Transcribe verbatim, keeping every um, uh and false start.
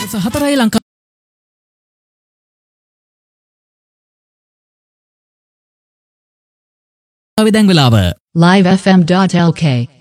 හතරයි ලංකා දැන් වෙලාව live f m dot l k